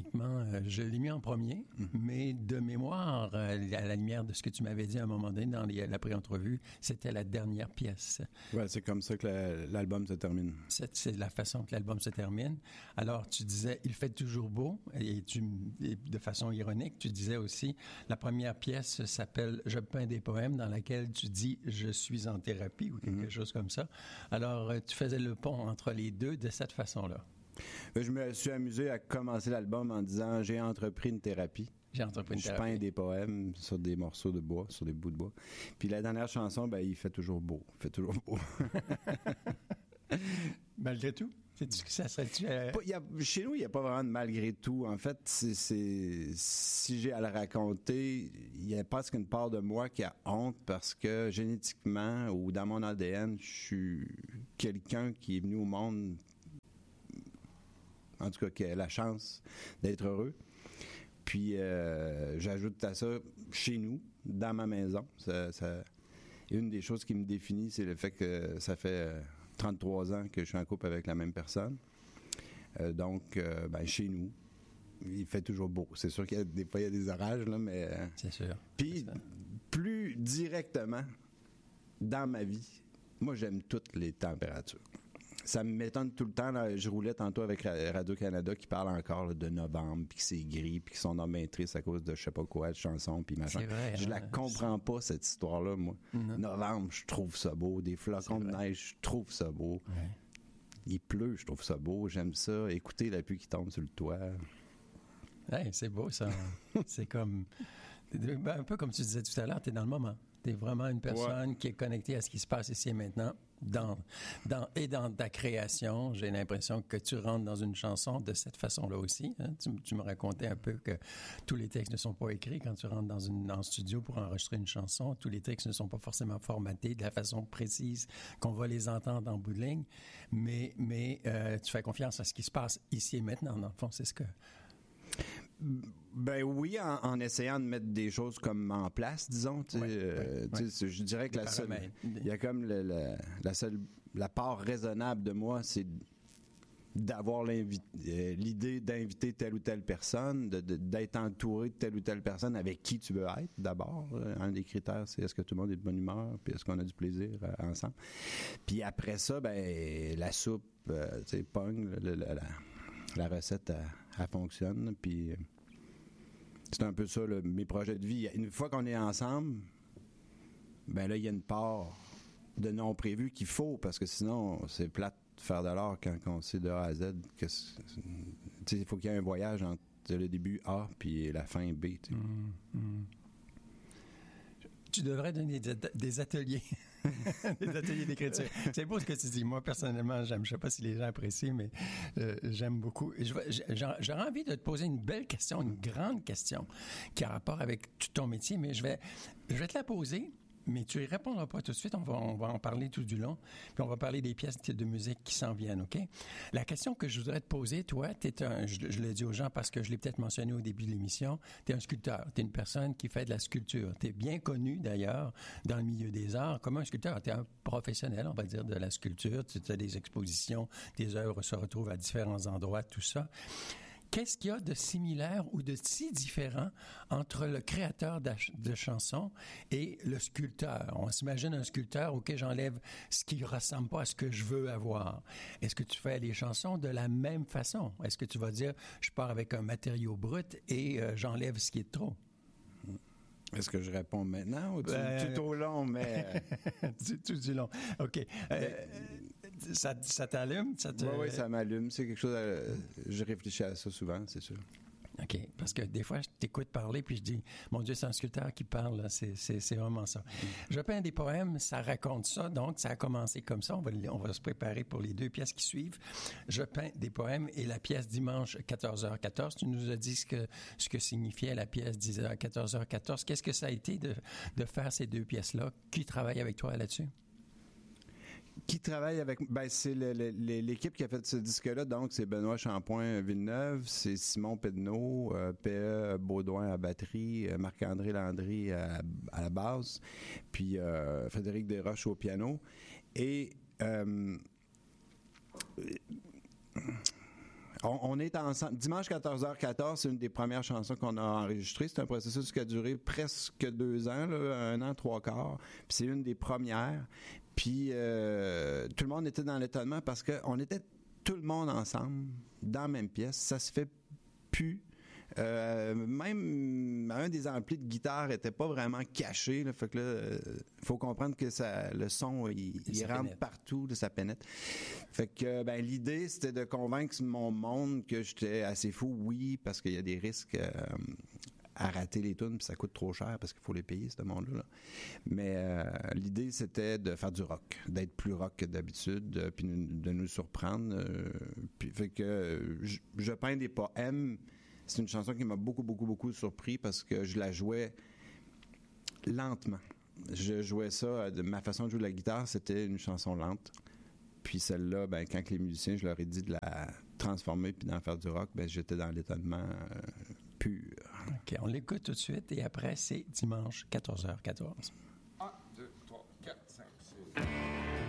ironiquement, je l'ai mis en premier, mais de mémoire, à la lumière de ce que tu m'avais dit à un moment donné dans la pré-entrevue, c'était la dernière pièce. Ouais, c'est comme ça que l'album se termine. C'est la façon que l'album se termine. Alors, tu disais, il fait toujours beau, et de façon ironique, tu disais aussi, la première pièce s'appelle Je peins des poèmes, dans laquelle tu dis je suis en thérapie ou quelque chose comme ça. Alors, tu faisais le pont entre les deux de cette façon-là. Je me suis amusé à commencer l'album en disant j'ai entrepris une thérapie. Je peins des poèmes sur des morceaux de bois, sur des bouts de bois. Puis la dernière chanson, ben il fait toujours beau. Il fait toujours beau. Malgré tout? Ça serait-tu... Chez nous, il n'y a pas vraiment de malgré tout. En fait, si j'ai à le raconter, il y a presque une part de moi qui a honte parce que génétiquement ou dans mon ADN, je suis quelqu'un qui est venu au monde, en tout cas qui a la chance d'être heureux. Puis j'ajoute à ça chez nous, dans ma maison. Une des choses qui me définit, c'est le fait que ça fait 33 ans que je suis en couple avec la même personne. Donc, chez nous, il fait toujours beau. C'est sûr qu'il y a des fois, il y a des orages, là, mais... c'est sûr. Puis, plus directement, dans ma vie, moi, j'aime toutes les températures. Ça m'étonne tout le temps. Là, je roulais tantôt avec Radio-Canada qui parle encore là, de novembre, puis que c'est gris, puis qu'ils sont bien tristes à cause de je sais pas quoi, de chansons, puis machin. C'est vrai, je la comprends pas, cette histoire-là, moi. Novembre, je trouve ça beau. Des flocons de neige, je trouve ça beau. Ouais. Il pleut, je trouve ça beau. J'aime ça. Écouter la pluie qui tombe sur le toit. Hey, c'est beau, ça. C'est comme... un peu comme tu disais tout à l'heure, t'es dans le moment. T'es vraiment une personne qui est connectée à ce qui se passe ici et maintenant dans ta création. J'ai l'impression que tu rentres dans une chanson de cette façon-là aussi. Hein? Tu me racontais un peu que tous les textes ne sont pas écrits quand tu rentres dans un studio pour enregistrer une chanson. Tous les textes ne sont pas forcément formatés de la façon précise qu'on va les entendre en bout de ligne. Mais tu fais confiance à ce qui se passe ici et maintenant. Dans le fond, c'est ce que... Ben oui, en essayant de mettre des choses comme en place, disons. Je dirais que il y a comme la part raisonnable de moi, c'est d'avoir l'idée d'inviter telle ou telle personne, d'être entouré de telle ou telle personne avec qui tu veux être, d'abord. Un des critères, c'est est-ce que tout le monde est de bonne humeur, puis est-ce qu'on a du plaisir ensemble. Puis après ça, ben la soupe, pogne, la recette, elle fonctionne, puis c'est un peu ça, là, mes projets de vie. Une fois qu'on est ensemble, ben là, il y a une part de non-prévu qu'il faut, parce que sinon, c'est plate de faire de l'art quand on sait de A à Z que il faut qu'il y ait un voyage entre le début A puis la fin B. Tu devrais donner des ateliers. Des ateliers d'écriture. C'est beau ce que tu dis. Moi, personnellement, j'aime. Je sais pas si les gens apprécient, mais j'aime beaucoup. J'aurais envie de te poser une belle question, une grande question qui a rapport avec tout ton métier, mais je vais te la poser. Mais tu y répondras pas tout de suite. On va en parler tout du long. Puis on va parler des pièces de musique qui s'en viennent, OK? La question que je voudrais te poser, toi, je le dis aux gens parce que je l'ai peut-être mentionné au début de l'émission, t'es un sculpteur. T'es une personne qui fait de la sculpture. T'es bien connu, d'ailleurs, dans le milieu des arts comme un sculpteur. T'es un professionnel, on va dire, de la sculpture. Tu as des expositions, tes œuvres se retrouvent à différents endroits, tout ça. Qu'est-ce qu'il y a de similaire ou de si différent entre le créateur de chansons et le sculpteur? On s'imagine un sculpteur, OK, j'enlève ce qui ne ressemble pas à ce que je veux avoir. Est-ce que tu fais les chansons de la même façon? Est-ce que tu vas dire, je pars avec un matériau brut et j'enlève ce qui est trop? Est-ce que je réponds maintenant ou tout au long, mais... tout du long. OK. Ça t'allume? Oui, ça m'allume. C'est quelque chose... je réfléchis à ça souvent, c'est sûr. OK. Parce que des fois, je t'écoute parler puis je dis, mon Dieu, c'est un sculpteur qui parle. Là. C'est vraiment ça. Je peins des poèmes, ça raconte ça. Donc, ça a commencé comme ça. On va se préparer pour les deux pièces qui suivent. Je peins des poèmes et la pièce dimanche 14h14. Tu nous as dit ce que signifiait la pièce 14h14. Qu'est-ce que ça a été de faire ces deux pièces-là? Qui travaille avec toi là-dessus? Qui travaille avec... c'est l'équipe qui a fait ce disque-là. Donc, c'est Benoît Champoint-Villeneuve, c'est Simon Pedneau, P.E. Baudouin à batterie, Marc-André Landry à la basse, puis Frédéric Desroches au piano. Et On est ensemble. Dimanche 14h14, c'est une des premières chansons qu'on a enregistrées. C'est un processus qui a duré presque 2 ans, là, 1 an, 3 quarts. Puis c'est une des premières. Puis tout le monde était dans l'étonnement parce qu'on était tout le monde ensemble, dans la même pièce. Ça se fait plus. Même un des amplis de guitare était pas vraiment caché. Là, fait que là, faut comprendre que le son, il rentre partout, là, ça pénètre. Fait que l'idée, c'était de convaincre mon monde que j'étais assez fou, oui, parce qu'il y a des risques à rater les tunes, puis ça coûte trop cher parce qu'il faut les payer, ce monde-là. Mais l'idée, c'était de faire du rock, d'être plus rock que d'habitude, puis de nous surprendre. Puis fait que je peins des poèmes. C'est une chanson qui m'a beaucoup, beaucoup, beaucoup surpris parce que je la jouais lentement. Je jouais ça, de ma façon de jouer de la guitare, c'était une chanson lente. Puis celle-là, quand les musiciens, je leur ai dit de la transformer puis d'en faire du rock, j'étais dans l'étonnement pur. OK, on l'écoute tout de suite et après, c'est dimanche 14h14. 1, 2, 3, 4, 5, 6...